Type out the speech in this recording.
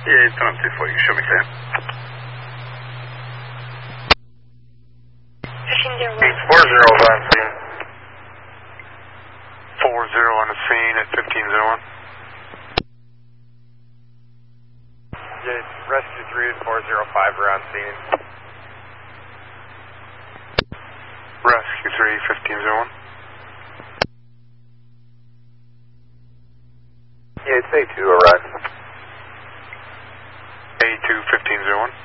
Yeah, it's on 2 for you. Show me clear. 40 on scene. 40 on the scene at 1501. Yeah, Rescue 3 is 405, we're on scene. Rescue 3, 1501. Yeah, it's A2, arrest. A2, 1501.